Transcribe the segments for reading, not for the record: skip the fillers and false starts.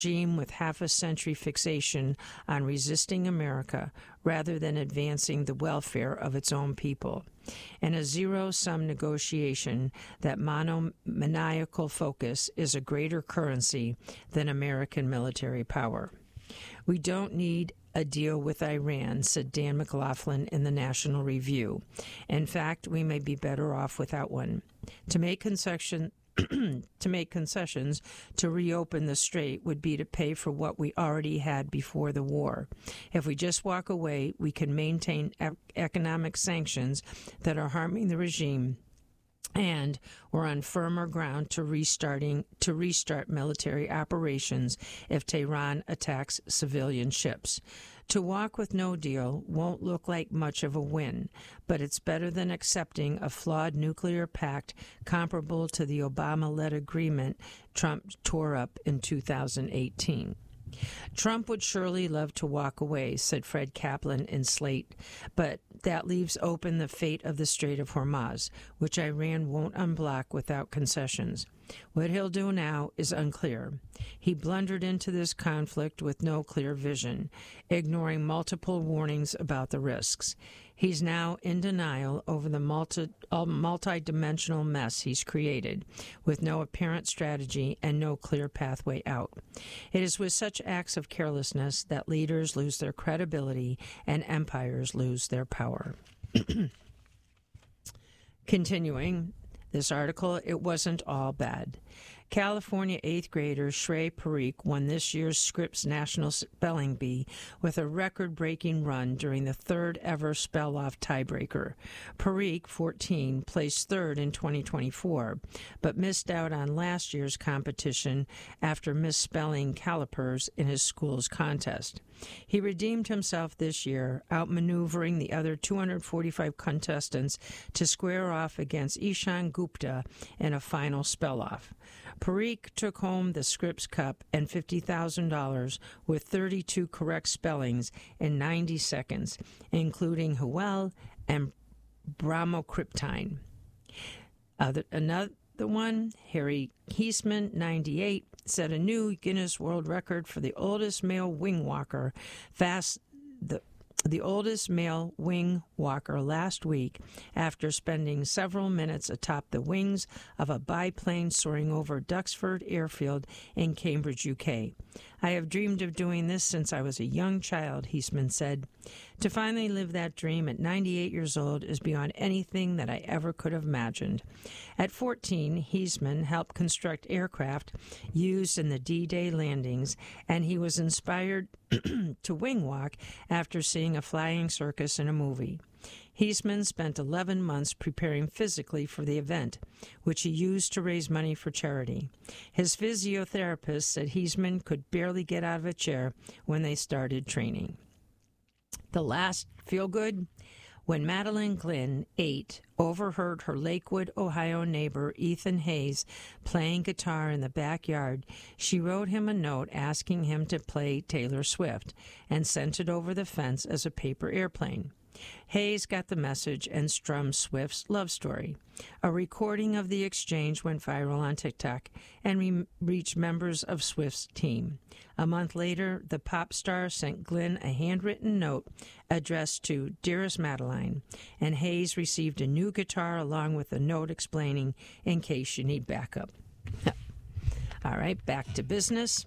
regime with half a century fixation on resisting America rather than advancing the welfare of its own people. In a zero-sum negotiation, that monomaniacal focus is a greater currency than American military power. We don't need a deal with Iran, said Dan McLaughlin in the National Review. In fact, we may be better off without one. To make concessions to reopen the strait would be to pay for what we already had before the war. If we just walk away, we can maintain economic sanctions that are harming the regime, and we're on firmer ground to restart military operations if Tehran attacks civilian ships. To walk with no deal won't look like much of a win, but it's better than accepting a flawed nuclear pact comparable to the Obama-led agreement Trump tore up in 2018. Trump would surely love to walk away, said Fred Kaplan in Slate, but that leaves open the fate of the Strait of Hormuz, which Iran won't unblock without concessions. What he'll do now is unclear. He blundered into this conflict with no clear vision, ignoring multiple warnings about the risks. He's now in denial over the multi-dimensional mess he's created, with no apparent strategy and no clear pathway out. It is with such acts of carelessness that leaders lose their credibility and empires lose their power. Continuing this article, it wasn't all bad. California 8th grader Shrey Parikh won this year's Scripps National Spelling Bee with a record-breaking run during the third-ever spell-off tiebreaker. Parikh, 14, placed third in 2024, but missed out on last year's competition after misspelling calipers in his school's contest. He redeemed himself this year, outmaneuvering the other 245 contestants to square off against Ishan Gupta in a final spell-off. Parikh took home the Scripps Cup and $50,000 with 32 correct spellings in 90 seconds, including Howell and bromocriptine. Another one, Harry Heisman, 98, set a new Guinness World Record for the oldest male wing walker the oldest male wing walker last week after spending several minutes atop the wings of a biplane soaring over Duxford Airfield in Cambridge, UK. I have dreamed of doing this since I was a young child, Heisman said. To finally live that dream at 98 years old is beyond anything that I ever could have imagined. At 14, Heisman helped construct aircraft used in the D-Day landings, and he was inspired to wing walk after seeing a flying circus in a movie. Heisman spent 11 months preparing physically for the event, which he used to raise money for charity. His physiotherapist said Heisman could barely get out of a chair when they started training. The last feel-good? When Madeline Glynn, 8, overheard her Lakewood, Ohio neighbor Ethan Hayes playing guitar in the backyard, she wrote him a note asking him to play Taylor Swift and sent it over the fence as a paper airplane. Hayes got the message and strummed Swift's love story. A recording of the exchange went viral on TikTok and reached members of Swift's team. A month later, the pop star sent Glynn a handwritten note addressed to Dearest Madeline, and Hayes received a new guitar along with a note explaining in case you need backup. All right, back to business.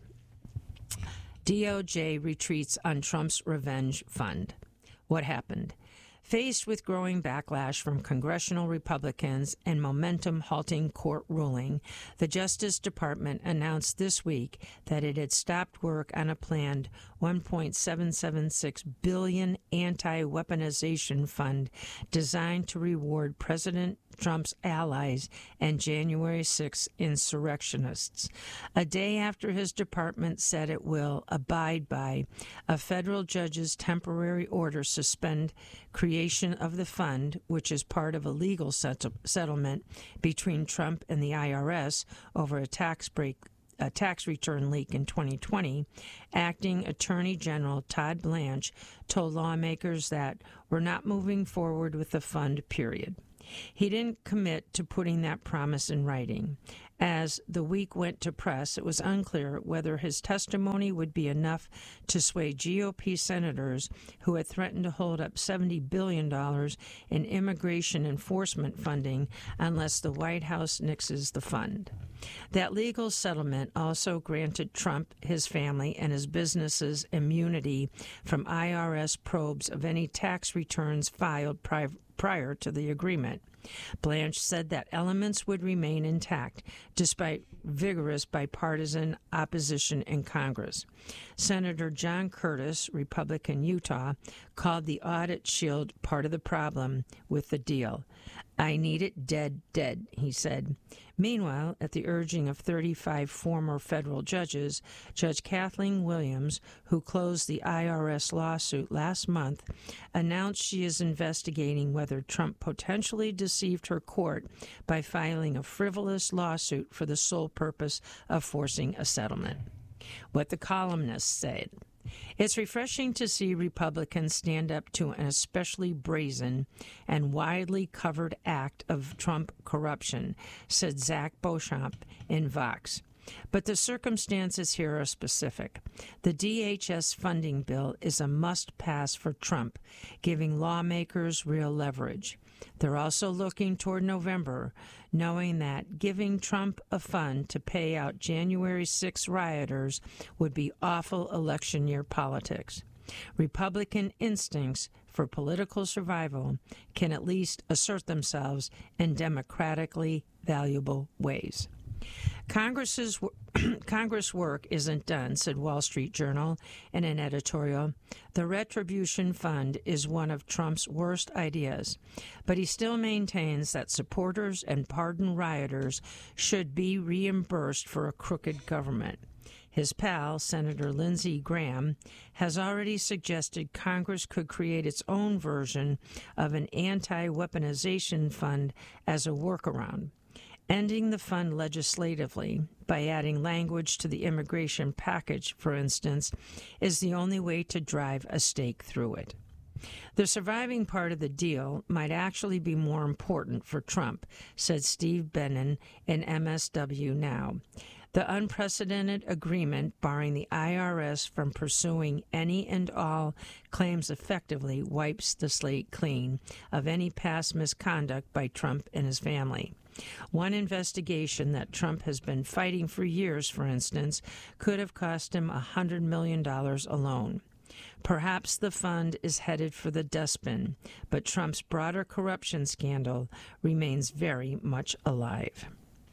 DOJ retreats on Trump's revenge fund. What happened? Faced with growing backlash from congressional Republicans and momentum-halting court ruling, the Justice Department announced this week that it had stopped work on a planned $1.776 billion anti-weaponization fund designed to reward President Trump's allies and January 6 insurrectionists. A day after his department said it will abide by a federal judge's temporary order suspend creation of the fund, which is part of a legal settlement between Trump and the IRS over a tax return leak in 2020, Acting Attorney General Todd Blanche told lawmakers that we're not moving forward with the fund, period. He didn't commit to putting that promise in writing. As the week went to press, it was unclear whether his testimony would be enough to sway GOP senators who had threatened to hold up $70 billion in immigration enforcement funding unless the White House nixes the fund. That legal settlement also granted Trump, his family, and his businesses immunity from IRS probes of any tax returns filed prior to the agreement. Blanche said that elements would remain intact despite vigorous bipartisan opposition in Congress. Senator John Curtis, Republican Utah, called the audit shield part of the problem with the deal. "I need it dead, he said. Meanwhile, at the urging of 35 former federal judges, Judge Kathleen Williams, who closed the IRS lawsuit last month, announced she is investigating whether Trump potentially deceived her court by filing a frivolous lawsuit for the sole purpose of forcing a settlement. What the columnist said: "It's refreshing to see Republicans stand up to an especially brazen and widely covered act of Trump corruption," said Zach Beauchamp in Vox. But the circumstances here are specific. The DHS funding bill is a must-pass for Trump, giving lawmakers real leverage. They're also looking toward November, knowing that giving Trump a fund to pay out January 6 rioters would be awful election year politics. Republican instincts for political survival can at least assert themselves in democratically valuable ways. Congress work isn't done, said Wall Street Journal in an editorial. The Retribution Fund is one of Trump's worst ideas, but he still maintains that supporters and pardoned rioters should be reimbursed for a crooked government. His pal, Senator Lindsey Graham, has already suggested Congress could create its own version of an anti-weaponization fund as a workaround. Ending the fund legislatively by adding language to the immigration package, for instance, is the only way to drive a stake through it. The surviving part of the deal might actually be more important for Trump, said Steve Bannon in MSW Now. The unprecedented agreement barring the IRS from pursuing any and all claims effectively wipes the slate clean of any past misconduct by Trump and his family. One investigation that Trump has been fighting for years, for instance, could have cost him $100 million alone. Perhaps the fund is headed for the dustbin, but Trump's broader corruption scandal remains very much alive.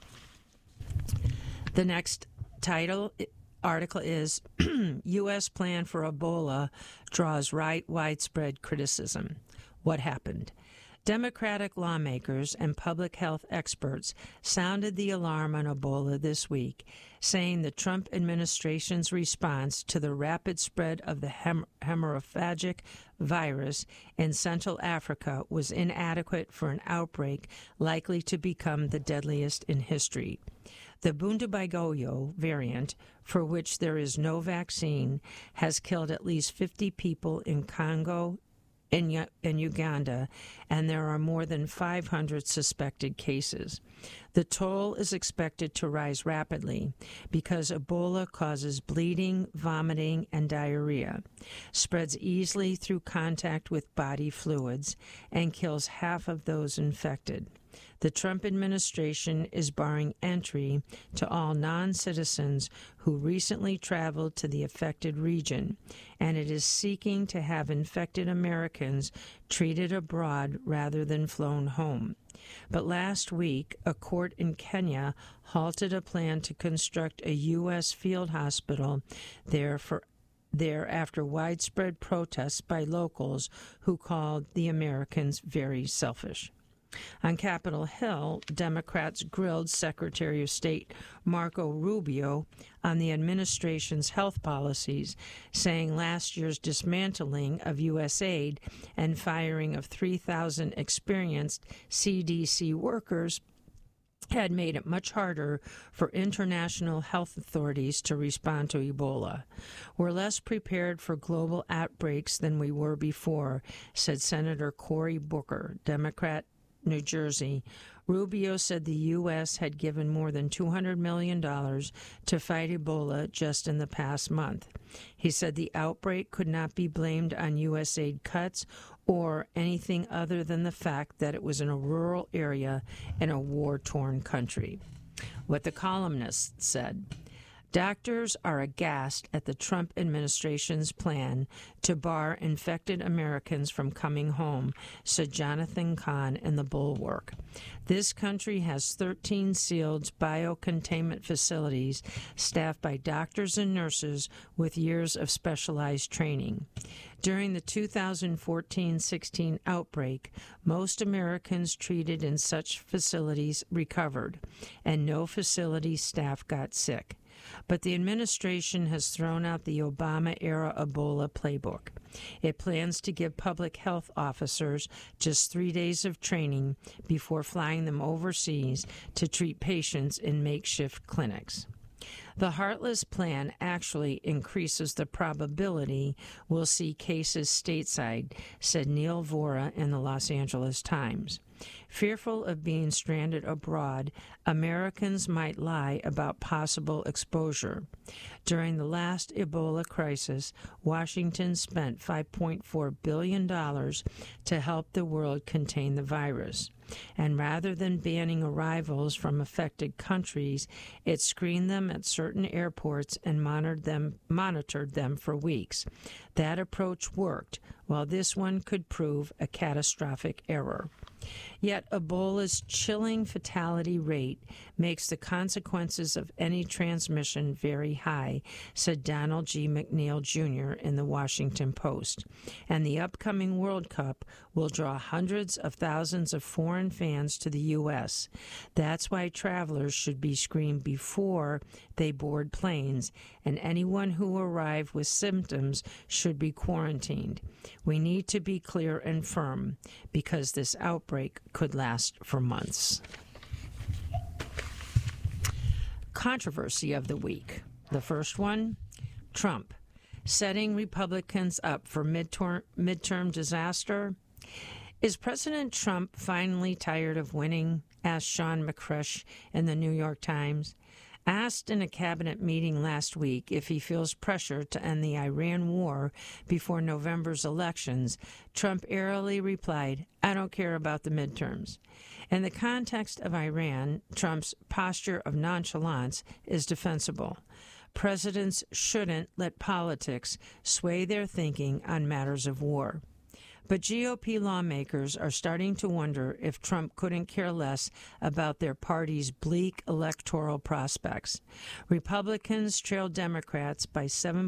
The next article is U.S. Plan for Ebola Draws Widespread Criticism. What happened? Democratic lawmakers and public health experts sounded the alarm on Ebola this week, saying the Trump administration's response to the rapid spread of the hemorrhagic virus in Central Africa was inadequate for an outbreak likely to become the deadliest in history. The Bundibugyo variant, for which there is no vaccine, has killed at least 50 people in Congo and Uganda, and there are more than 500 suspected cases. The toll is expected to rise rapidly because Ebola causes bleeding, vomiting, and diarrhea, spreads easily through contact with body fluids, and kills half of those infected. The Trump administration is barring entry to all non-citizens who recently traveled to the affected region, and it is seeking to have infected Americans treated abroad rather than flown home. But last week, a court in Kenya halted a plan to construct a U.S. field hospital there after widespread protests by locals who called the Americans very selfish. On Capitol Hill, Democrats grilled Secretary of State Marco Rubio on the administration's health policies, saying last year's dismantling of U.S. aid and firing of 3,000 experienced CDC workers had made it much harder for international health authorities to respond to Ebola. We're less prepared for global outbreaks than we were before, said Senator Cory Booker, Democrat New Jersey, Rubio said the U.S. had given more than $200 million to fight Ebola just in the past month. He said the outbreak could not be blamed on U.S. aid cuts or anything other than the fact that it was in a rural area in a war-torn country. What the columnist said: doctors are aghast at the Trump administration's plan to bar infected Americans from coming home, said Jonathan Kahn in The Bulwark. This country has 13 sealed biocontainment facilities staffed by doctors and nurses with years of specialized training. During the 2014-16 outbreak, most Americans treated in such facilities recovered, and no facility staff got sick. But the administration has thrown out the Obama-era Ebola playbook. It plans to give public health officers just 3 days of training before flying them overseas to treat patients in makeshift clinics. The heartless plan actually increases the probability we'll see cases stateside, said Neil Vora in the Los Angeles Times. Fearful of being stranded abroad, Americans might lie about possible exposure. During the last Ebola crisis, Washington spent $5.4 billion to help the world contain the virus. And rather than banning arrivals from affected countries, it screened them at certain airports and monitored them for weeks. That approach worked, while this one could prove a catastrophic error. Yet Ebola's chilling fatality rate makes the consequences of any transmission very high, said Donald G. McNeil Jr. in the Washington Post. And the upcoming World Cup will draw hundreds of thousands of foreign fans to the U.S. That's why travelers should be screened before they board planes, and anyone who arrive with symptoms should be quarantined. We need to be clear and firm, because this outbreak could last for months. Controversy of the week. The first one, Trump setting Republicans up for midterm disaster. Is President Trump finally tired of winning? Asked Sean McCresh in the New York Times. Asked in a cabinet meeting last week if he feels pressure to end the Iran war before November's elections, Trump airily replied, "I don't care about the midterms." In the context of Iran, Trump's posture of nonchalance is defensible. Presidents shouldn't let politics sway their thinking on matters of war. But GOP lawmakers are starting to wonder if Trump couldn't care less about their party's bleak electoral prospects. Republicans trailed Democrats by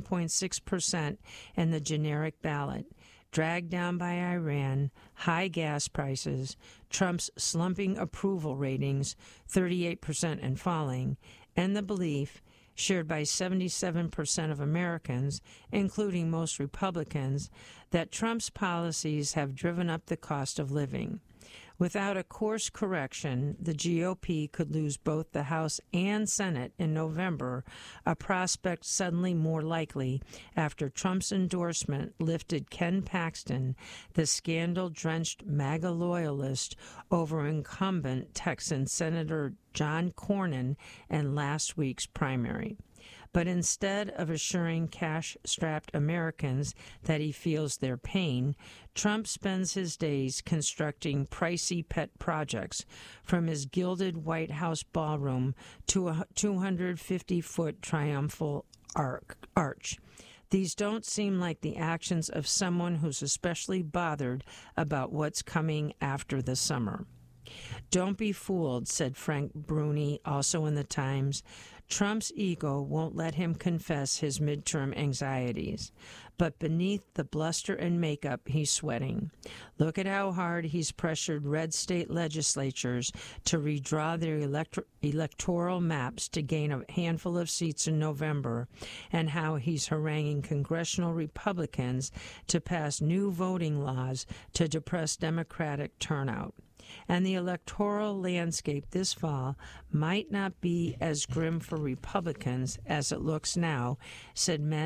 7.6% in the generic ballot, dragged down by Iran, high gas prices, Trump's slumping approval ratings, 38% and falling, and the belief shared by 77% of Americans, including most Republicans, that Trump's policies have driven up the cost of living. Without a course correction, the GOP could lose both the House and Senate in November, a prospect suddenly more likely after Trump's endorsement lifted Ken Paxton, the scandal-drenched MAGA loyalist, over incumbent Texan Senator John Cornyn in last week's primary. But instead of assuring cash-strapped Americans that he feels their pain, Trump spends his days constructing pricey pet projects, from his gilded White House ballroom to a 250-foot triumphal arch. These don't seem like the actions of someone who's especially bothered about what's coming after the summer. Don't be fooled, said Frank Bruni, also in the Times. Trump's ego won't let him confess his midterm anxieties. But beneath the bluster and makeup, he's sweating. Look at how hard he's pressured red state legislatures to redraw their electoral maps to gain a handful of seats in November, and how he's haranguing congressional Republicans to pass new voting laws to depress Democratic turnout. And the electoral landscape this fall might not be as grim for Republicans as it looks now, said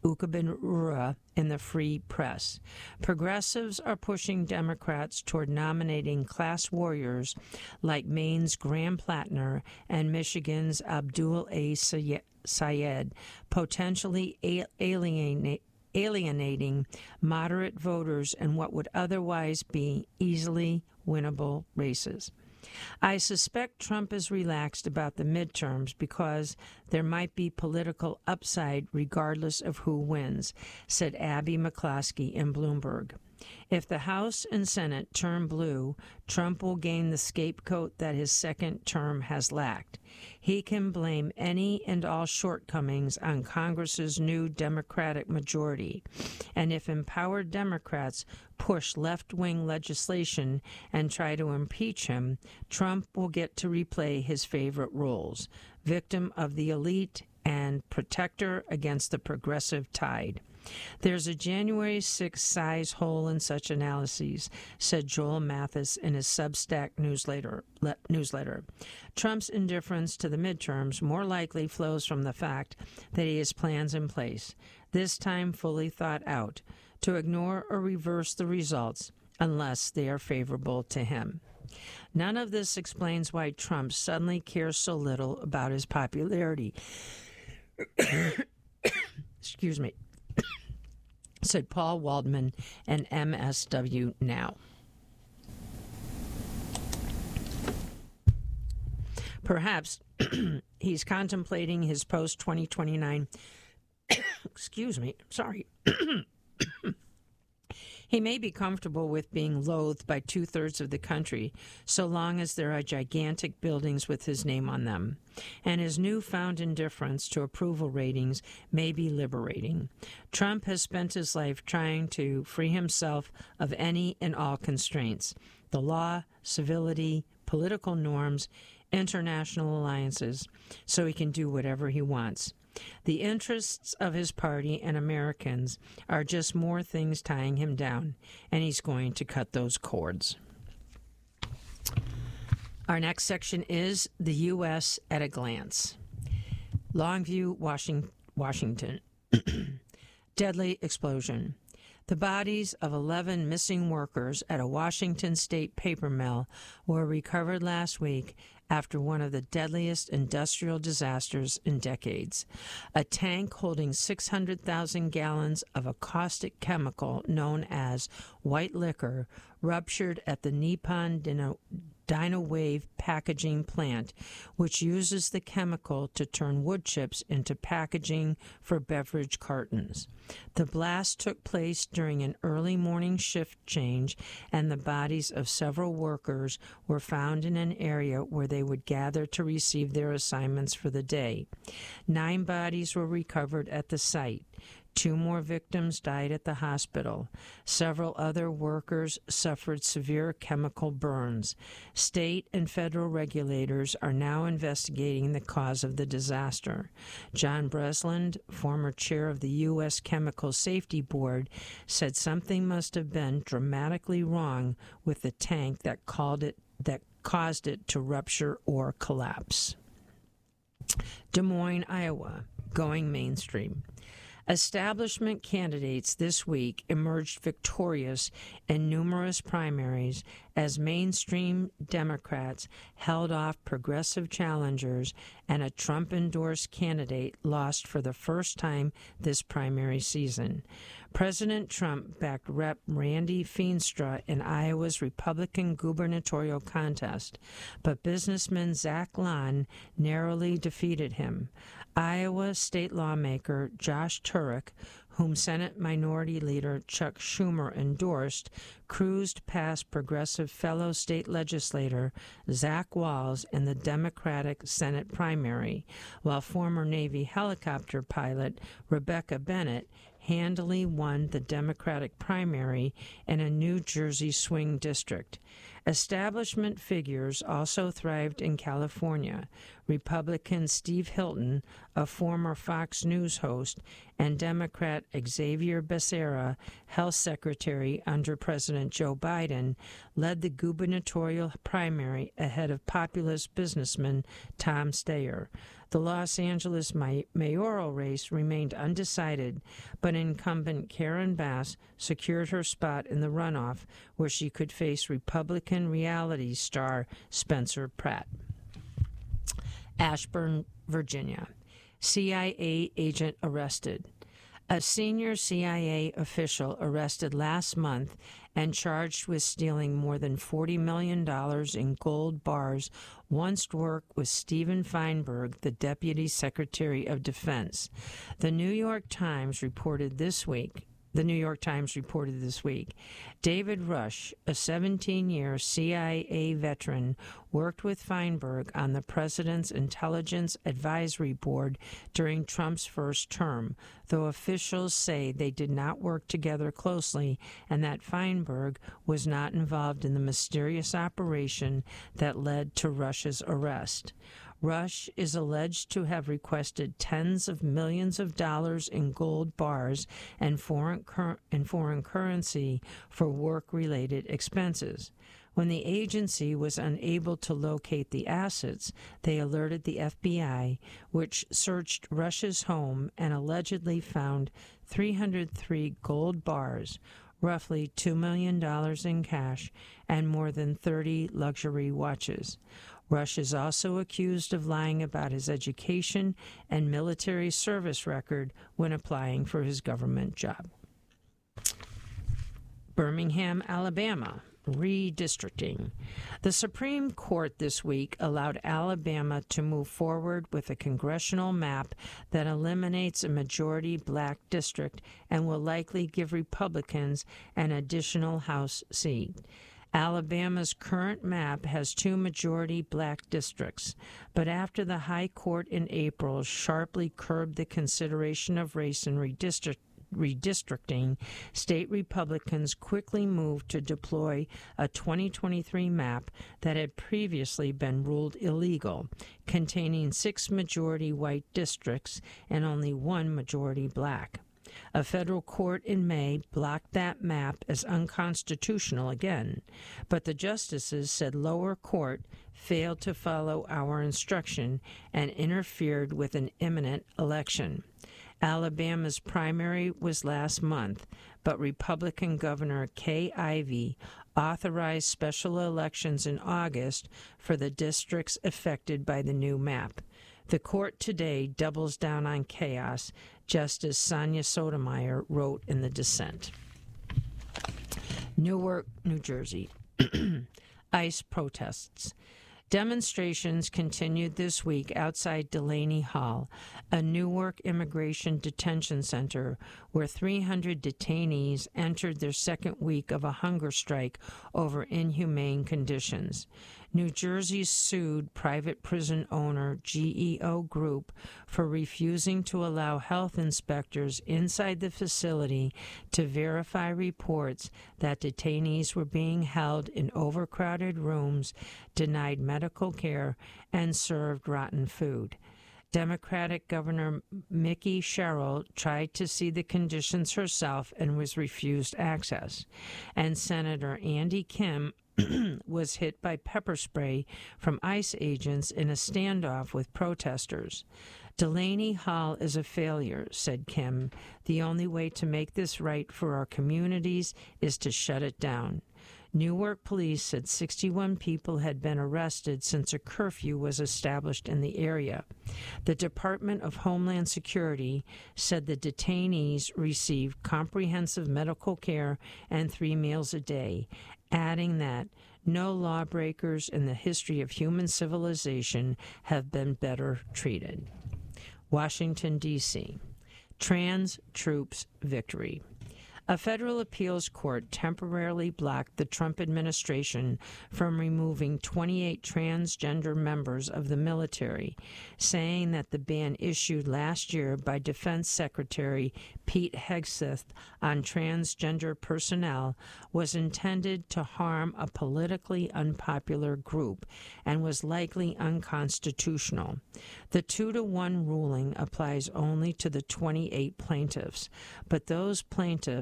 Ukabinura in the Free Press. Progressives are pushing Democrats toward nominating class warriors like Maine's Graham Plattner and Michigan's Abdul A. Syed, potentially alienating moderate voters in what would otherwise be easily winnable races. I suspect Trump is relaxed about the midterms because there might be political upside regardless of who wins, said Abby McCloskey in Bloomberg. If the House and Senate turn blue, Trump will gain the scapegoat that his second term has lacked. He can blame any and all shortcomings on Congress's new Democratic majority. And if empowered Democrats push left-wing legislation and try to impeach him, Trump will get to replay his favorite roles: victim of the elite and protector against the progressive tide. There's a January 6th size hole in such analyses, said Joel Mathis in his Substack newsletter. Trump's indifference to the midterms more likely flows from the fact that he has plans in place, this time fully thought out, to ignore or reverse the results unless they are favorable to him. None of this explains why Trump suddenly cares so little about his popularity. Excuse me. Said Paul Waldman and MSW Now. Perhaps he's contemplating his post-2029 excuse me, sorry. He may be comfortable with being loathed by two-thirds of the country, so long as there are gigantic buildings with his name on them. And his newfound indifference to approval ratings may be liberating. Trump has spent his life trying to free himself of any and all constraints: the law, civility, political norms, international alliances, so he can do whatever he wants. The interests of his party and Americans are just more things tying him down, and he's going to cut those cords. Our next section is the U.S. at a glance. Longview, Washington. Deadly explosion. The bodies of 11 missing workers at a Washington state paper mill were recovered last week after one of the deadliest industrial disasters in decades. A tank holding 600,000 gallons of a caustic chemical known as white liquor ruptured at the Nippon Dynawave packaging plant, which uses the chemical to turn wood chips into packaging for beverage cartons. The blast took place during an early morning shift change, and the bodies of several workers were found in an area where they would gather to receive their assignments for the day. 9 bodies were recovered at the site. 2 more victims died at the hospital. Several other workers suffered severe chemical burns. State and federal regulators are now investigating the cause of the disaster. John Breslin, former chair of the U.S. Chemical Safety Board, said something must have been dramatically wrong with the tank that caused it to rupture or collapse. Des Moines, Iowa, going mainstream. Establishment candidates this week emerged victorious in numerous primaries as mainstream Democrats held off progressive challengers, and a Trump-endorsed candidate lost for the first time this primary season. President Trump backed Rep. Randy Feenstra in Iowa's Republican gubernatorial contest, but businessman Zach Lahn narrowly defeated him. Iowa state lawmaker Josh Turek, whom Senate Minority Leader Chuck Schumer endorsed, cruised past progressive fellow state legislator Zach Wahls in the Democratic Senate primary, while former Navy helicopter pilot Rebecca Bennett handily won the Democratic primary in a New Jersey swing district. Establishment figures also thrived in California. Republican Steve Hilton, a former Fox News host, and Democrat Xavier Becerra, health secretary under President Joe Biden, led the gubernatorial primary ahead of populist businessman Tom Steyer. The Los Angeles mayoral race remained undecided, but incumbent Karen Bass secured her spot in the runoff, where she could face Republican reality star Spencer Pratt. Ashburn, Virginia. CIA agent arrested. A senior CIA official arrested last month and charged with stealing more than $40 million in gold bars once worked with Stephen Feinberg, the Deputy Secretary of Defense. The New York Times reported this week. David Rush, a 17-year CIA veteran, worked with Feinberg on the President's Intelligence Advisory Board during Trump's first term, though officials say they did not work together closely and that Feinberg was not involved in the mysterious operation that led to Rush's arrest. Rush is alleged to have requested tens of millions of dollars in gold bars and foreign currency for work-related expenses. When the agency was unable to locate the assets, they alerted the FBI, which searched Rush's home and allegedly found 303 gold bars, roughly $2 million in cash, and more than 30 luxury watches. Rush is also accused of lying about his education and military service record when applying for his government job. Birmingham, Alabama. Redistricting. The Supreme Court this week allowed Alabama to move forward with a congressional map that eliminates a majority black district and will likely give Republicans an additional House seat. Alabama's current map has 2 majority black districts, but after the High Court in April sharply curbed the consideration of race in redistricting, state Republicans quickly moved to deploy a 2023 map that had previously been ruled illegal, containing 6 majority white districts and only 1 majority black. A federal court in May blocked that map as unconstitutional again, but the justices said lower court failed to follow our instruction and interfered with an imminent election. Alabama's primary was last month, but Republican Governor Kay Ivey authorized special elections in August for the districts affected by the new map. The court today doubles down on chaos, Justice Sonia Sotomayor wrote in the dissent. Newark, New Jersey. ICE protests. Demonstrations continued this week outside Delaney Hall, a Newark immigration detention center where 300 detainees entered their second week of a hunger strike over inhumane conditions. New Jersey sued private prison owner GEO Group for refusing to allow health inspectors inside the facility to verify reports that detainees were being held in overcrowded rooms, denied medical care, and served rotten food. Democratic Governor Mickey Sherrill tried to see the conditions herself and was refused access. And Senator Andy Kim was hit by pepper spray from ICE agents in a standoff with protesters. Delaney Hall is a failure, said Kim. The only way to make this right for our communities is to shut it down. Newark police said 61 people had been arrested since a curfew was established in the area. The Department of Homeland Security said the detainees received comprehensive medical care and 3 meals a day, adding that no lawbreakers in the history of human civilization have been better treated. Washington, D.C. Trans troops victory. A federal appeals court temporarily blocked the Trump administration from removing 28 transgender members of the military, saying that the ban issued last year by Defense Secretary Pete Hegseth on transgender personnel was intended to harm a politically unpopular group and was likely unconstitutional. The 2-to-1 ruling applies only to the 28 plaintiffs, but those plaintiffs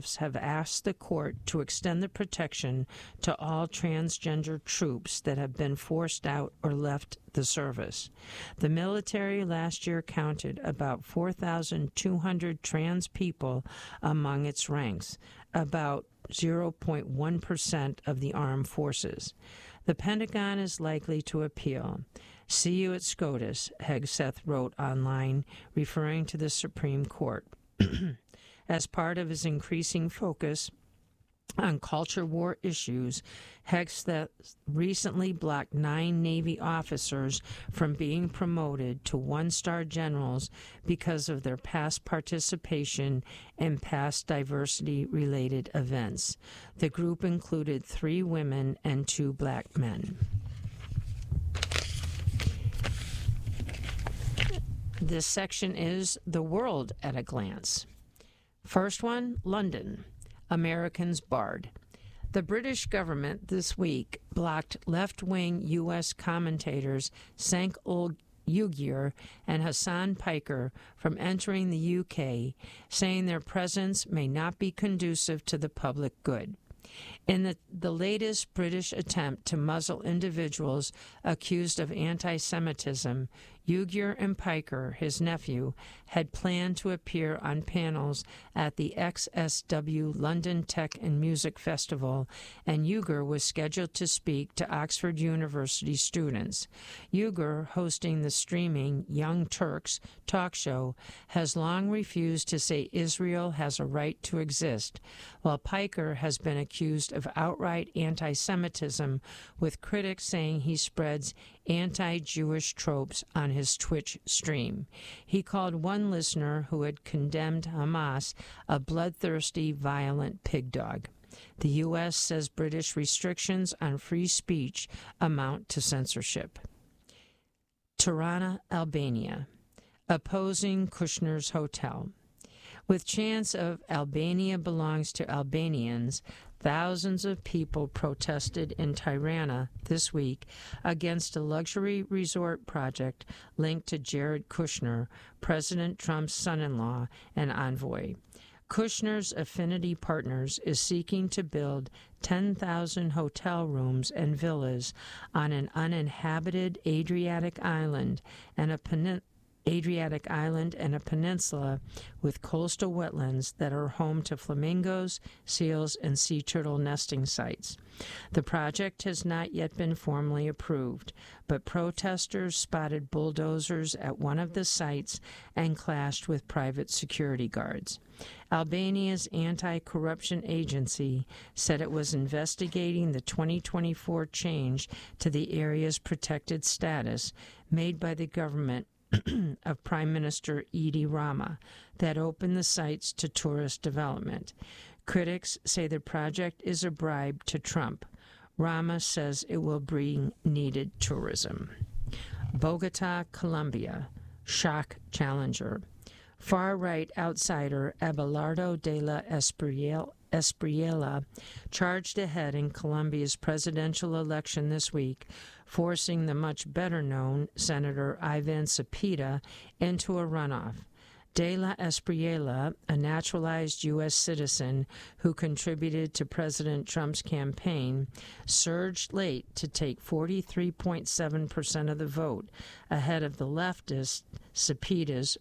plaintiffs have asked the court to extend the protection to all transgender troops that have been forced out or left the service. The military last year counted about 4,200 trans people among its ranks, about 0.1% of the armed forces. The Pentagon is likely to appeal. See you at SCOTUS, Hegseth wrote online, referring to the Supreme Court. As part of his increasing focus on culture war issues, Hegseth recently blocked 9 Navy officers from being promoted to one-star generals because of their past participation in past diversity-related events. The group included 3 women and 2 black men. This section is The World at a Glance. First one, London. Americans barred. The British government this week blocked left-wing U.S. commentators Cenk Uygur and Hassan Piker from entering the U.K., saying their presence may not be conducive to the public good. In the latest British attempt to muzzle individuals accused of anti-Semitism, Uygur and Piker, his nephew, had planned to appear on panels at the XSW London Tech and Music Festival, and Uygur was scheduled to speak to Oxford University students. Uygur, hosting the streaming Young Turks talk show, has long refused to say Israel has a right to exist, while Piker has been accused of outright anti-Semitism, with critics saying he spreads anti-Jewish tropes on his Twitch stream. He called one listener who had condemned Hamas a bloodthirsty, violent pig dog. The U.S. says British restrictions on free speech amount to censorship. Tirana, Albania. Opposing Kushner's hotel. With chants of Albania belongs to Albanians, thousands of people protested in Tirana this week against a luxury resort project linked to Jared Kushner, President Trump's son-in-law and envoy. Kushner's Affinity Partners is seeking to build 10,000 hotel rooms and villas on an uninhabited Adriatic island and a peninsula with coastal wetlands that are home to flamingos, seals, and sea turtle nesting sites. The project has not yet been formally approved, but protesters spotted bulldozers at one of the sites and clashed with private security guards. Albania's anti-corruption agency said it was investigating the 2024 change to the area's protected status made by the government of Prime Minister Edi Rama that opened the sites to tourist development. Critics say the project is a bribe to Trump. Rama says it will bring needed tourism. Bogota, Colombia. Shock challenger. Far-right outsider Abelardo de la Espriella charged ahead in Colombia's presidential election this week, forcing the much better-known Senator Ivan Cepeda into a runoff. De la Espriella, a naturalized U.S. citizen who contributed to President Trump's campaign, surged late to take 43.7% of the vote, ahead of the leftist Cepeda's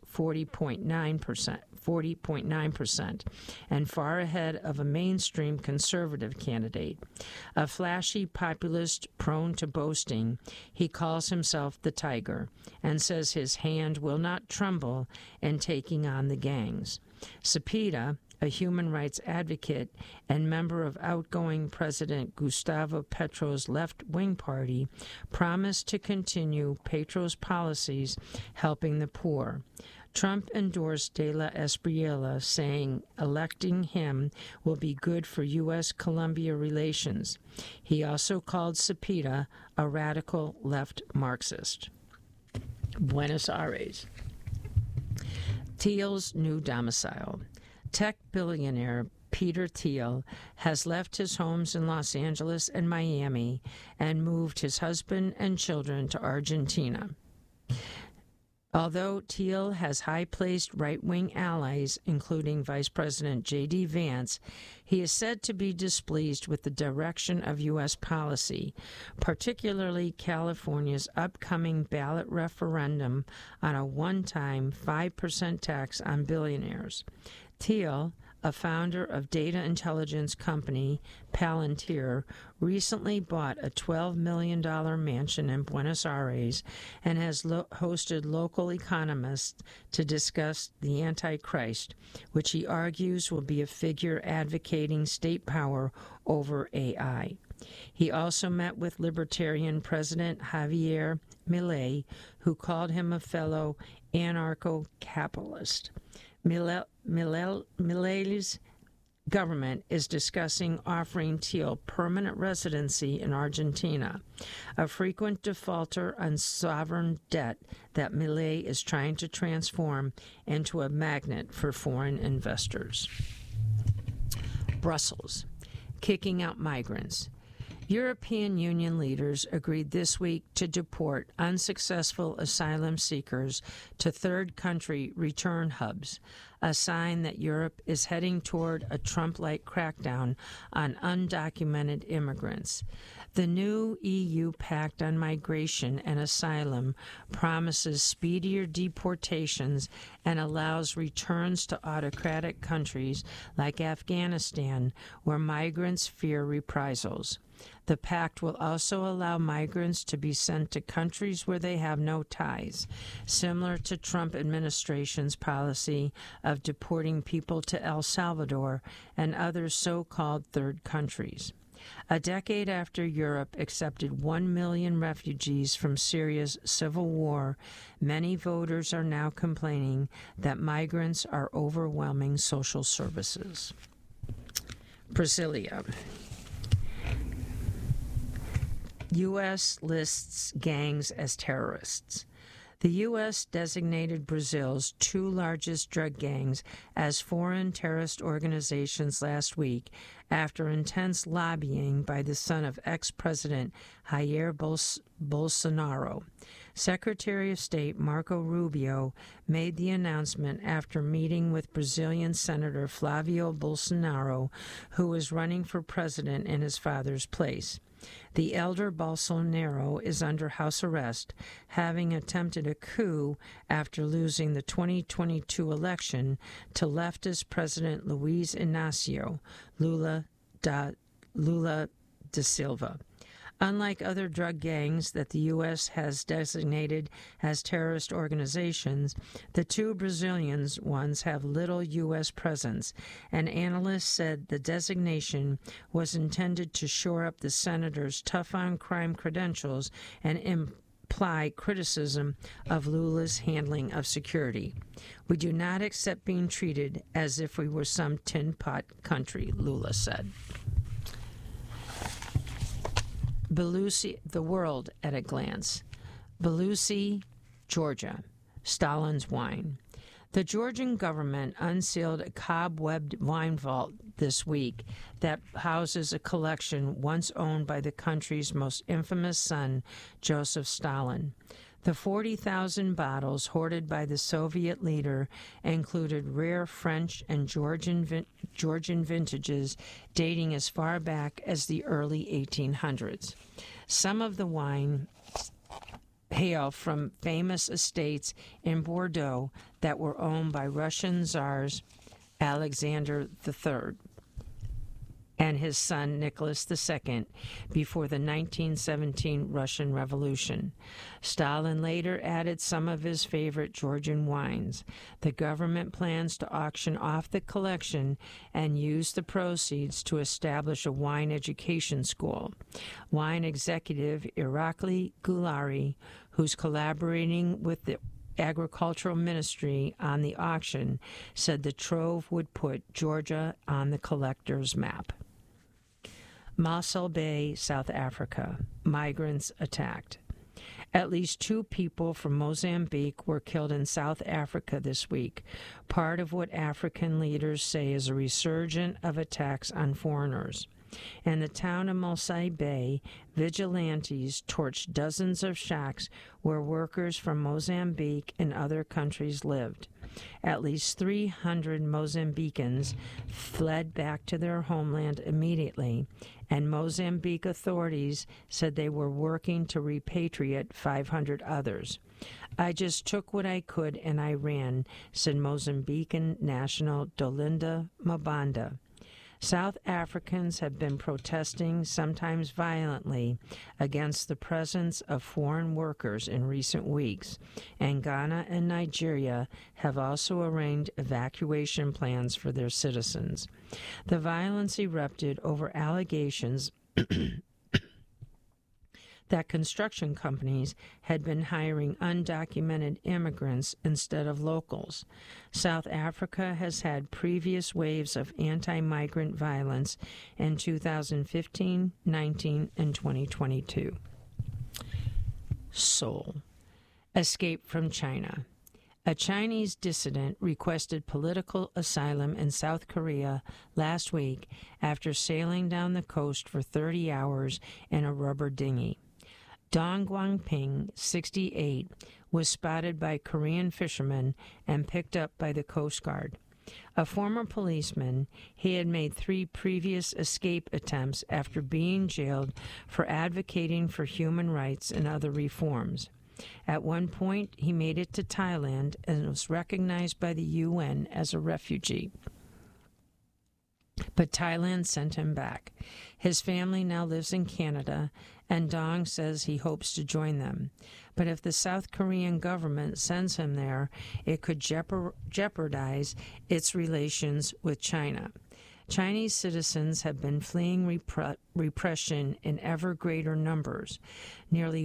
40.9%, and far ahead of a mainstream conservative candidate. A flashy populist prone to boasting, he calls himself the Tiger and says his hand will not tremble in taking on the gangs. Cepeda, a human rights advocate and member of outgoing President Gustavo Petro's left-wing party, promised to continue Petro's policies helping the poor. Trump endorsed De La Espriella, saying electing him will be good for U.S.-Colombia relations. He also called Cepeda a radical left Marxist. Buenos Aires. Thiel's new domicile. Tech billionaire Peter Thiel has left his homes in Los Angeles and Miami and moved his husband and children to Argentina. Although Thiel has high-placed right-wing allies, including Vice President J.D. Vance, he is said to be displeased with the direction of U.S. policy, particularly California's upcoming ballot referendum on a one-time 5% tax on billionaires. Thiel, a founder of data intelligence company Palantir, recently bought a $12 million mansion in Buenos Aires and has hosted local economists to discuss the Antichrist, which he argues will be a figure advocating state power over AI. He also met with Libertarian President Javier Milei, who called him a fellow anarcho-capitalist. Milei's government is discussing offering Thiel permanent residency in Argentina, a frequent defaulter on sovereign debt that Milei is trying to transform into a magnet for foreign investors. Brussels, kicking out migrants. European Union leaders agreed this week to deport unsuccessful asylum seekers to third country return hubs, a sign that Europe is heading toward a Trump-like crackdown on undocumented immigrants. The new EU Pact on Migration and Asylum promises speedier deportations and allows returns to autocratic countries like Afghanistan, where migrants fear reprisals. The pact will also allow migrants to be sent to countries where they have no ties, similar to Trump administration's policy of deporting people to El Salvador and other so-called third countries. A decade after Europe accepted 1 million refugees from Syria's civil war, many voters are now complaining that migrants are overwhelming social services. Brasilia. U.S. lists gangs as terrorists. The U.S. designated Brazil's two largest drug gangs as foreign terrorist organizations last week after intense lobbying by the son of ex-President Jair Bolsonaro. Secretary of State Marco Rubio made the announcement after meeting with Brazilian Senator Flavio Bolsonaro, who is running for president in his father's place. The elder Bolsonaro is under house arrest, having attempted a coup after losing the 2022 election to leftist President Luiz Inácio Lula da Silva. Unlike other drug gangs that the U.S. has designated as terrorist organizations, the two Brazilian ones have little U.S. presence, and analysts said the designation was intended to shore up the senator's tough-on-crime credentials and imply criticism of Lula's handling of security. "We do not accept being treated as if we were some tin pot country," Lula said. Tbilisi, the world at a glance. Tbilisi, Georgia, Stalin's wine. The Georgian government unsealed a cobwebbed wine vault this week that houses a collection once owned by the country's most infamous son, Joseph Stalin. The 40,000 bottles hoarded by the Soviet leader included rare French and Georgian vintages dating as far back as the early 1800s. Some of the wine hail from famous estates in Bordeaux that were owned by Russian Tsars Alexander III and his son Nicholas II before the 1917 Russian Revolution. Stalin later added some of his favorite Georgian wines. The government plans to auction off the collection and use the proceeds to establish a wine education school. Wine executive Irakli Gulari, who's collaborating with the Agricultural Ministry on the auction, said the trove would put Georgia on the collector's map. Mossel Bay, South Africa. Migrants attacked. At least 2 people from Mozambique were killed in South Africa this week, part of what African leaders say is a resurgence of attacks on foreigners. In the town of Mulsanne Bay, vigilantes torched dozens of shacks where workers from Mozambique and other countries lived. At least 300 Mozambicans fled back to their homeland immediately, and Mozambique authorities said they were working to repatriate 500 others. "I just took what I could and I ran," said Mozambican national Dolinda Mabanda. South Africans have been protesting, sometimes violently, against the presence of foreign workers in recent weeks, and Ghana and Nigeria have also arranged evacuation plans for their citizens. The violence erupted over allegations that construction companies had been hiring undocumented immigrants instead of locals. South Africa has had previous waves of anti-migrant violence in 2015, 19, and 2022. Seoul. Escape from China. A Chinese dissident requested political asylum in South Korea last week after sailing down the coast for 30 hours in a rubber dinghy. Dong Guangping, 68, was spotted by Korean fishermen and picked up by the Coast Guard. A former policeman, he had made 3 previous escape attempts after being jailed for advocating for human rights and other reforms. At one point, he made it to Thailand and was recognized by the UN as a refugee. But Thailand sent him back. His family now lives in Canada, and Dong says he hopes to join them. But if the South Korean government sends him there, it could jeopardize its relations with China. Chinese citizens have been fleeing repression in ever greater numbers. Nearly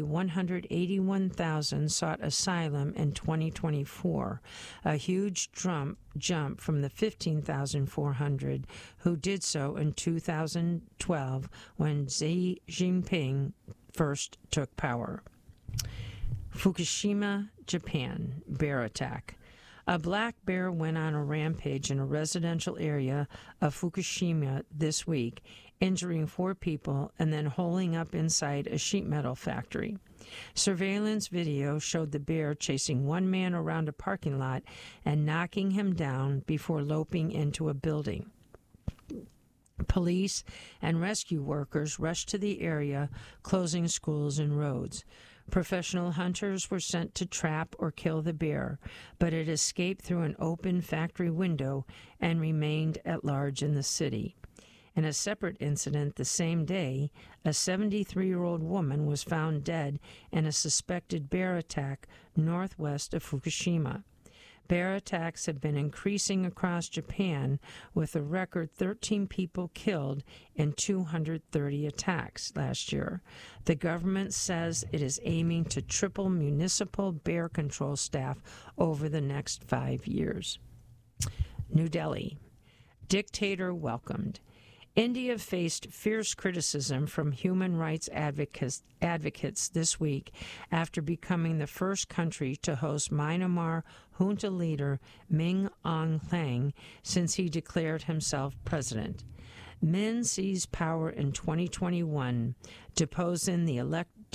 181,000 sought asylum in 2024, a huge jump from the 15,400 who did so in 2012 when Xi Jinping first took power. Fukushima, Japan, bear attack. A black bear went on a rampage in a residential area of Fukushima this week, injuring 4 people and then holing up inside a sheet metal factory. Surveillance video showed the bear chasing one man around a parking lot and knocking him down before loping into a building. Police and rescue workers rushed to the area, closing schools and roads. Professional hunters were sent to trap or kill the bear, but it escaped through an open factory window and remained at large in the city. In a separate incident the same day, a 73-year-old woman was found dead in a suspected bear attack northwest of Fukushima. Bear attacks have been increasing across Japan, with a record 13 people killed in 230 attacks last year. The government says it is aiming to triple municipal bear control staff over the next 5 years. New Delhi. Dictator welcomed. India faced fierce criticism from human rights advocates this week after becoming the first country to host Myanmar junta leader Min Aung Hlaing since he declared himself president. Min seized power in 2021, deposing the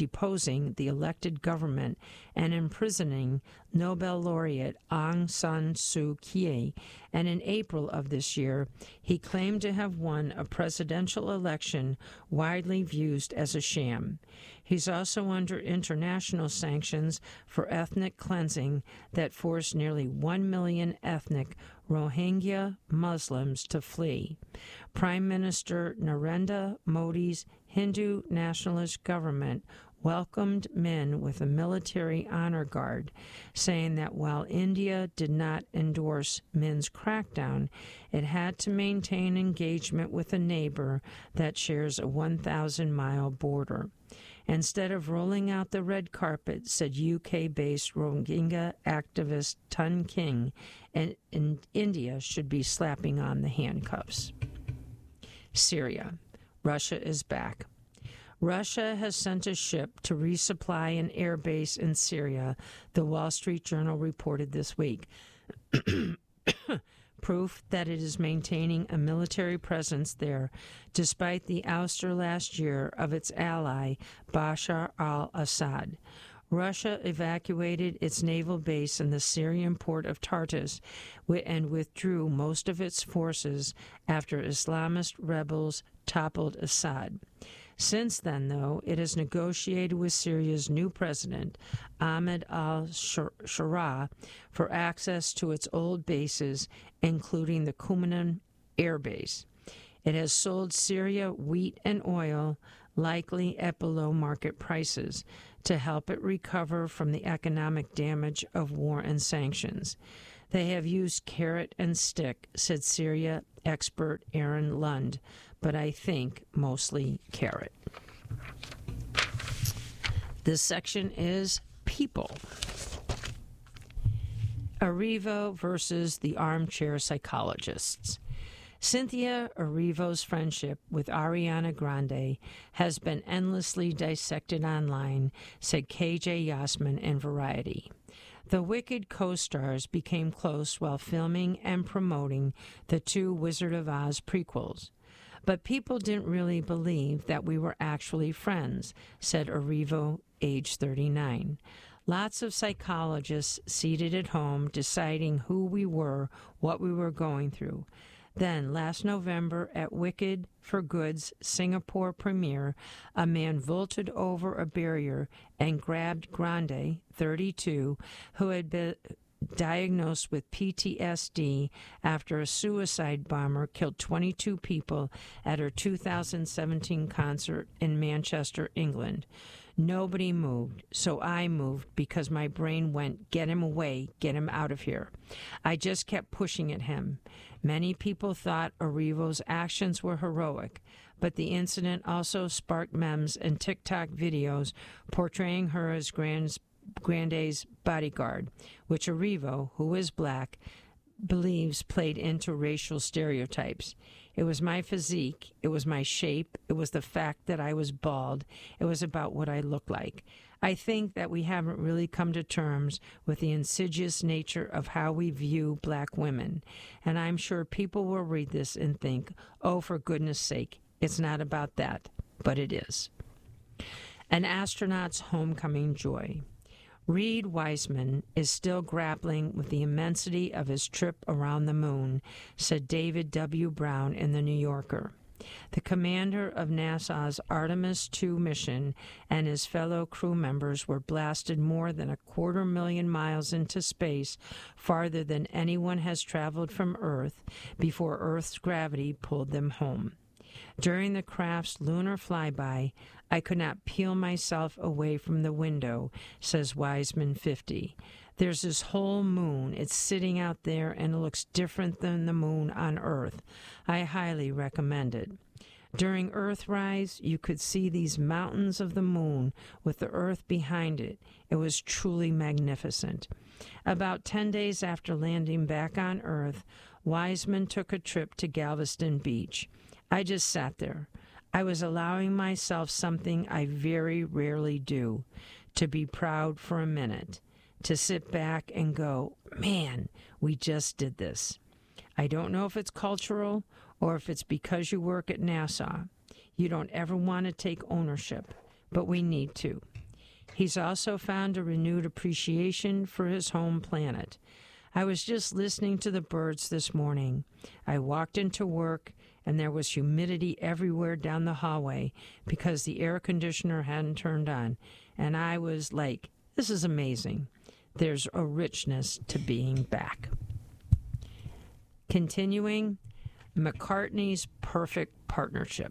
elected government and imprisoning Nobel laureate Aung San Suu Kyi, and in April of this year, he claimed to have won a presidential election widely viewed as a sham. He's also under international sanctions for ethnic cleansing that forced nearly 1 million ethnic Rohingya Muslims to flee. Prime Minister Narendra Modi's Hindu nationalist government welcomed Min with a military honor guard, saying that while India did not endorse Min's crackdown, it had to maintain engagement with a neighbor that shares a 1,000-mile border. Instead of rolling out the red carpet, said UK-based Rohingya activist Tun King, and India should be slapping on the handcuffs. Syria. Russia is back. Russia has sent a ship to resupply an air base in Syria, the Wall Street Journal reported this week. proof that it is maintaining a military presence there despite the ouster last year of its ally Bashar al-Assad. Russia evacuated its naval base in the Syrian port of Tartus and withdrew most of its forces after Islamist rebels toppled Assad. Since then, though, it has negotiated with Syria's new president, Ahmed al-Sharaa, for access to its old bases, including the Qumran air base. It has sold Syria wheat and oil, likely at below market prices, to help it recover from the economic damage of war and sanctions. They have used carrot and stick, said Syria expert Aaron Lund, but I think mostly carrot. This section is people. Erivo versus the armchair psychologists. Cynthia Erivo's friendship with Ariana Grande has been endlessly dissected online, said KJ Yasmin in Variety. The Wicked co-stars became close while filming and promoting the two Wizard of Oz prequels. But people didn't really believe that we were actually friends, said Erivo, age 39. Lots of psychologists seated at home deciding who we were, what we were going through. Then, last November, at Wicked for Good's Singapore premiere, a man vaulted over a barrier and grabbed Grande, 32, who had been diagnosed with PTSD after a suicide bomber killed 22 people at her 2017 concert in Manchester, England. Nobody moved, so I moved because my brain went, get him away, get him out of here. I just kept pushing at him. Many people thought Erivo's actions were heroic, but the incident also sparked memes and TikTok videos portraying her as Grande's bodyguard, which Erivo, who is black, believes played into racial stereotypes. It was my physique, it was my shape, it was the fact that I was bald, it was about what I looked like. I think that we haven't really come to terms with the insidious nature of how we view black women, and I'm sure people will read this and think, oh, for goodness sake, it's not about that, but it is. An astronaut's homecoming joy. Reed Wiseman is still grappling with the immensity of his trip around the moon, said David W. Brown in The New Yorker. The commander of NASA's Artemis II mission and his fellow crew members were blasted more than 250,000 miles into space, farther than anyone has traveled from Earth, before Earth's gravity pulled them home. During the craft's lunar flyby, I could not peel myself away from the window, says Wiseman 50. There's this whole moon. It's sitting out there and it looks different than the moon on Earth. I highly recommend it. During Earthrise, you could see these mountains of the moon with the Earth behind it. It was truly magnificent. About 10 days after landing back on Earth, Wiseman took a trip to Galveston Beach. I just sat there. I was allowing myself something I very rarely do, to be proud for a minute, to sit back and go, man, we just did this. I don't know if it's cultural or if it's because you work at NASA. You don't ever want to take ownership, but we need to. He's also found a renewed appreciation for his home planet. I was just listening to the birds this morning. I walked into work, and there was humidity everywhere down the hallway because the air conditioner hadn't turned on. And I was like, this is amazing. There's a richness to being back. Continuing, McCartney's perfect partnership.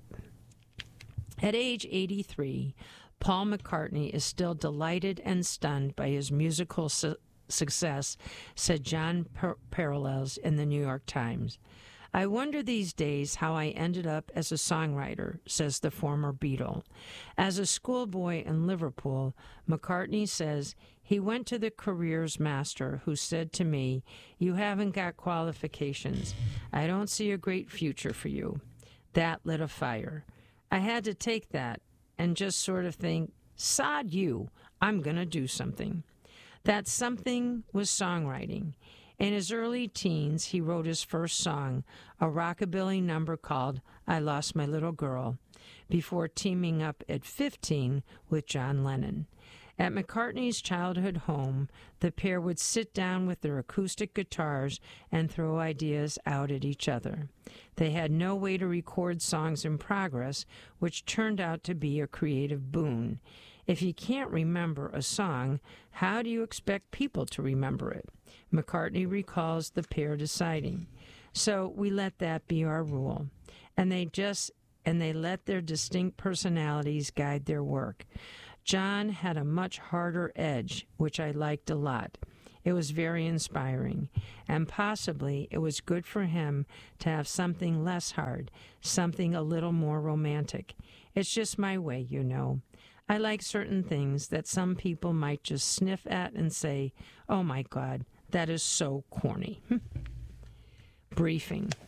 At age 83, Paul McCartney is still delighted and stunned by his musical success, said John Parallels in the New York Times. I wonder these days how I ended up as a songwriter, says the former Beatle. As a schoolboy in Liverpool, McCartney says he went to the careers master who said to me, "You haven't got qualifications. I don't see a great future for you." That lit a fire. I had to take that and just sort of think, sod you, I'm going to do something. That something was songwriting. In his early teens, he wrote his first song, a rockabilly number called I Lost My Little Girl, before teaming up at 15 with John Lennon. At McCartney's childhood home, the pair would sit down with their acoustic guitars and throw ideas out at each other. They had no way to record songs in progress, which turned out to be a creative boon. If you can't remember a song, how do you expect people to remember it? McCartney recalls the pair deciding. So we let that be our rule. And they let their distinct personalities guide their work. John had a much harder edge, which I liked a lot. It was very inspiring, and possibly it was good for him to have something less hard, something a little more romantic. It's just my way, you know. I like certain things that some people might just sniff at and say, oh my God, that is so corny. Briefing.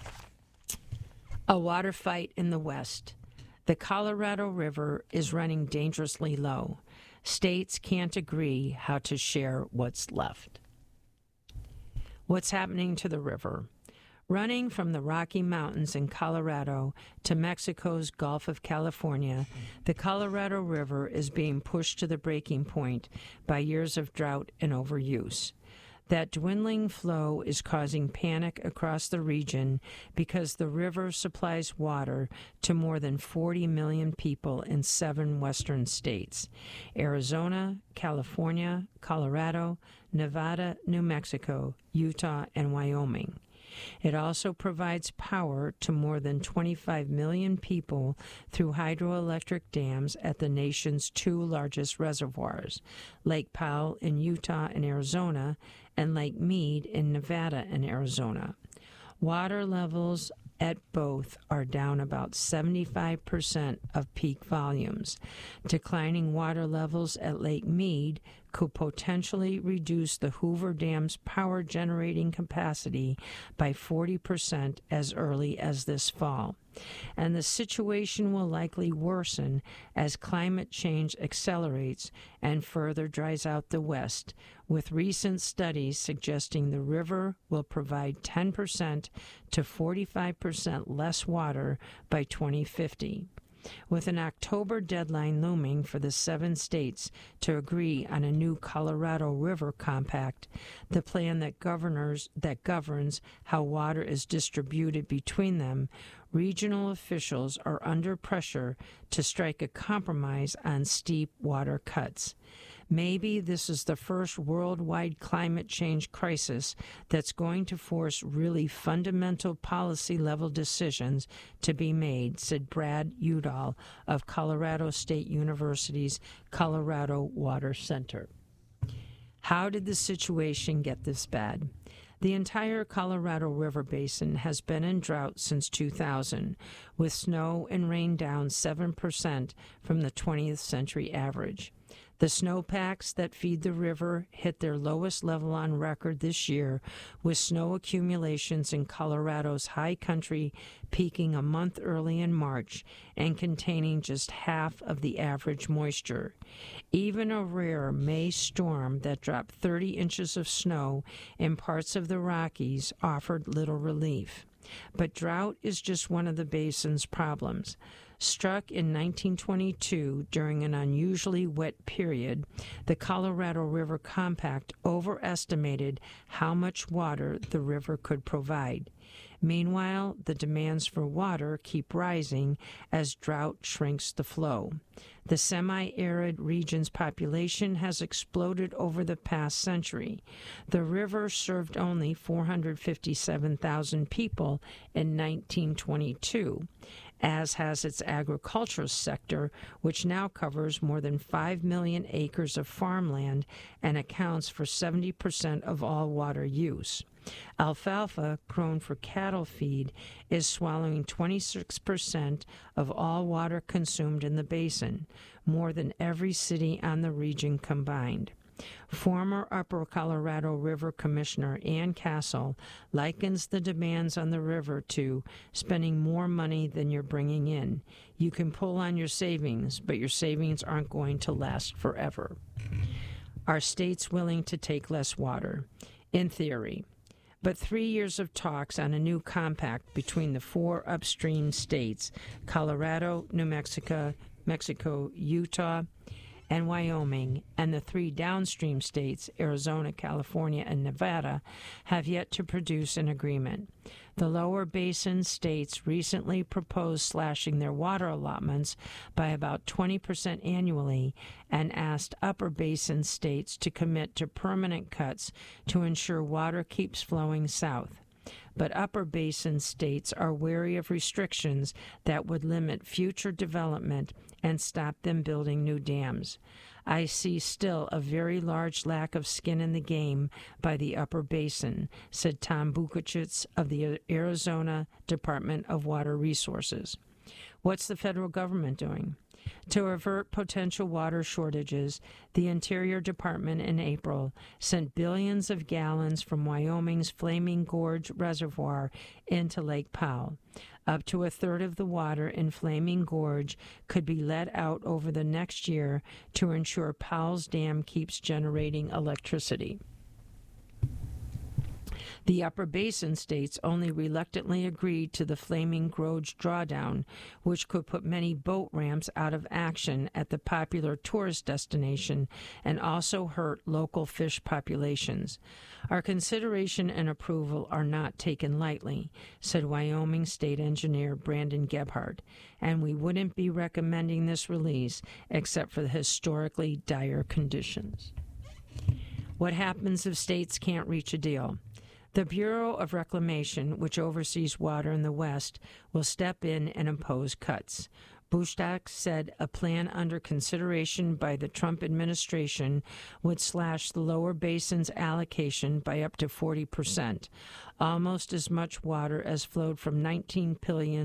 A water fight in the West. The Colorado River is running dangerously low. States can't agree how to share what's left. What's happening to the river? Running from the Rocky Mountains in Colorado to Mexico's Gulf of California, the Colorado River is being pushed to the breaking point by years of drought and overuse. That dwindling flow is causing panic across the region because the river supplies water to more than 40 million people in 7 western states: Arizona, California, Colorado, Nevada, New Mexico, Utah, and Wyoming. It also provides power to more than 25 million people through hydroelectric dams at the nation's 2 largest reservoirs, Lake Powell in Utah and Arizona, and Lake Mead in Nevada and Arizona. Water levels at both are down about 75% of peak volumes. Declining water levels at Lake Mead could potentially reduce the Hoover Dam's power generating capacity by 40% as early as this fall. And the situation will likely worsen as climate change accelerates and further dries out the West, with recent studies suggesting the river will provide 10% to 45% less water by 2050. With an October deadline looming for the 7 states to agree on a new Colorado River Compact, the plan that governs how water is distributed between them, regional officials are under pressure to strike a compromise on steep water cuts. Maybe this is the first worldwide climate change crisis that's going to force really fundamental policy-level decisions to be made, said Brad Udall of Colorado State University's Colorado Water Center. How did the situation get this bad? The entire Colorado River Basin has been in drought since 2000, with snow and rain down 7% from the 20th century average. The snowpacks that feed the river hit their lowest level on record this year, with snow accumulations in Colorado's high country peaking a month early in March and containing just half of the average moisture. Even a rare May storm that dropped 30 inches of snow in parts of the Rockies offered little relief. But drought is just one of the basin's problems. Struck in 1922 during an unusually wet period, the Colorado River Compact overestimated how much water the river could provide. Meanwhile, the demands for water keep rising as drought shrinks the flow. The semi-arid region's population has exploded over the past century. The river served only 457,000 people in 1922, as has its agricultural sector, which now covers more than 5 million acres of farmland and accounts for 70% of all water use. Alfalfa, grown for cattle feed, is swallowing 26% of all water consumed in the basin, more than every city on the region combined. Former Upper Colorado River Commissioner Ann Castle likens the demands on the river to spending more money than you're bringing in. You can pull on your savings, but your savings aren't going to last forever. Are states willing to take less water? in theory. But 3 years of talks on a new compact between the 4 upstream states, Colorado, New Mexico, Utah, and Wyoming, and the 3 downstream states, Arizona, California, and Nevada, have yet to produce an agreement. The lower basin states recently proposed slashing their water allotments by about 20% annually and asked upper basin states to commit to permanent cuts to ensure water keeps flowing south. But upper basin states are wary of restrictions that would limit future development and stop them building new dams. I see still a very large lack of skin in the game by the upper basin, said Tom Bukachitz of the Arizona Department of Water Resources. What's the federal government doing? To avert potential water shortages, the Interior Department in April sent billions of gallons from Wyoming's Flaming Gorge Reservoir into Lake Powell. Up to a third of the water in Flaming Gorge could be let out over the next year to ensure Powell's Dam keeps generating electricity. The upper basin states only reluctantly agreed to the Flaming Gorge drawdown, which could put many boat ramps out of action at the popular tourist destination and also hurt local fish populations. Our consideration and approval are not taken lightly, said Wyoming State Engineer Brandon Gebhardt, and we wouldn't be recommending this release except for the historically dire conditions. What happens if states can't reach a deal? The Bureau of Reclamation, which oversees water in the West, will step in and impose cuts. Bushtak said a plan under consideration by the Trump administration would slash the lower basin's allocation by up to 40%, almost as much water as flowed from 19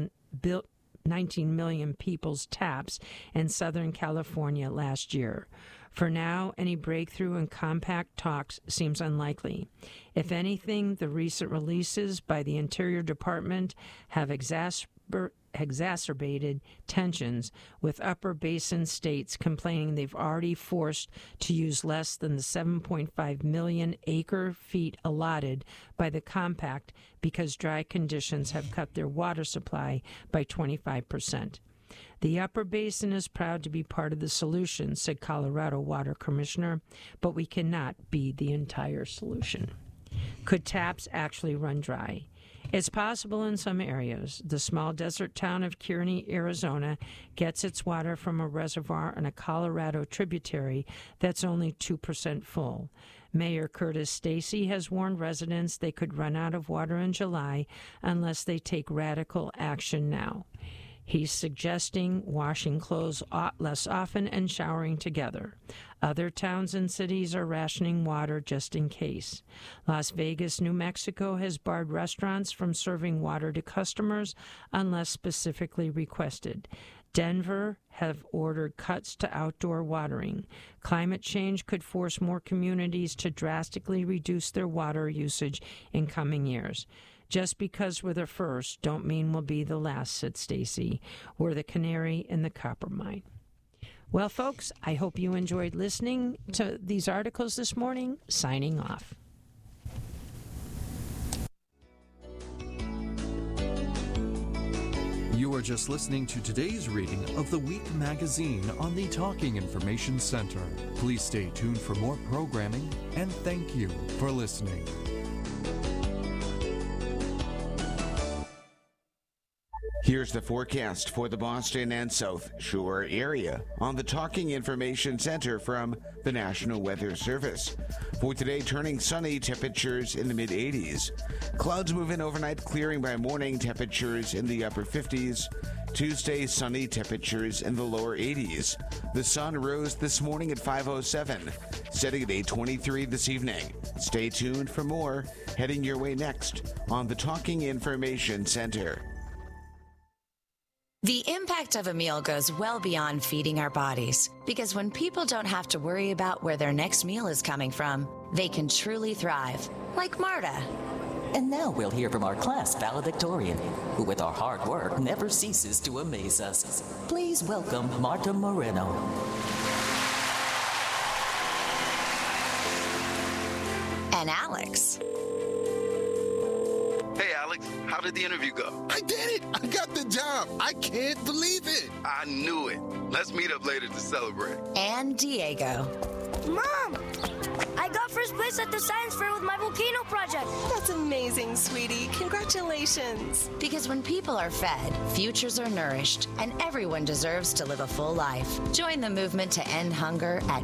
million people's taps in Southern California last year. For now, any breakthrough in compact talks seems unlikely. If anything, the recent releases by the Interior Department have exacerbated tensions, with upper basin states complaining they've already forced to use less than the 7.5 million acre-feet allotted by the compact because dry conditions have cut their water supply by 25%. The upper basin is proud to be part of the solution, said Colorado Water Commissioner, but we cannot be the entire solution. Could taps actually run dry? It's possible in some areas. The small desert town of Kearney, Arizona, gets its water from a reservoir in a Colorado tributary that's only 2% full. Mayor Curtis Stacey has warned residents they could run out of water in July unless they take radical action now. He's suggesting washing clothes less often and showering together. Other towns and cities are rationing water just in case. Las Vegas, New Mexico has barred restaurants from serving water to customers unless specifically requested. Denver have ordered cuts to outdoor watering. Climate change could force more communities to drastically reduce their water usage in coming years. Just because we're the first don't mean we'll be the last, said Stacey. We're the canary in the copper mine. Well, folks, I hope you enjoyed listening to these articles this morning. Signing off. You are just listening to today's reading of the Week magazine on the Talking Information Center. Please stay tuned for more programming, and thank you for listening. Here's the forecast for the Boston and South Shore area on the Talking Information Center from the National Weather Service. For today, turning sunny, temperatures in the mid-80s. Clouds move in overnight, clearing by morning, temperatures in the upper 50s. Tuesday, sunny, temperatures in the lower 80s. The sun rose this morning at 5:07, setting at 8:23 this evening. Stay tuned for more, heading your way next on the Talking Information Center. The impact of a meal goes well beyond feeding our bodies, because when people don't have to worry about where their next meal is coming from, they can truly thrive, like Marta. And now we'll hear from our class valedictorian, who with our hard work never ceases to amaze us. Please welcome Marta Moreno. and Alex. Hey, Alex, how did the interview go? I did it! I got the job! I can't believe it! I knew it. Let's meet up later to celebrate. And Diego. Mom! I got first place at the science fair with my volcano project. That's amazing, sweetie. Congratulations. Because when people are fed, futures are nourished, and everyone deserves to live a full life. Join the movement to end hunger at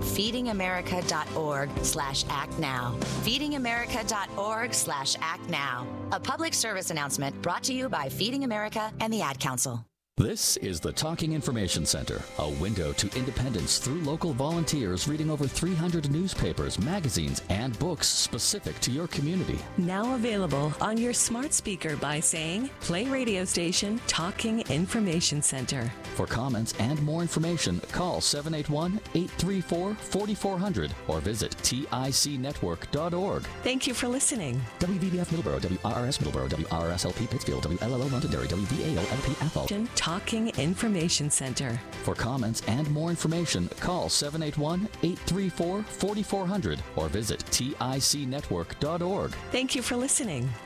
feedingamerica.org/actnow. Feedingamerica.org/actnow. A public service announcement brought to you by Feeding America and the Ad Council. This is the Talking Information Center, a window to independence through local volunteers reading over 300 newspapers, magazines, and books specific to your community. Now available on your smart speaker by saying, play radio station Talking Information Center. For comments and more information, call 781-834-4400 or visit ticnetwork.org. Thank you for listening. WVBF Middleborough, WRRS Middleborough, WRSLP Pittsfield, WLLO Londonderry, WVAO-LP Athol. Talking Information Center. For comments and more information, call 781-834-4400 or visit ticnetwork.org. Thank you for listening.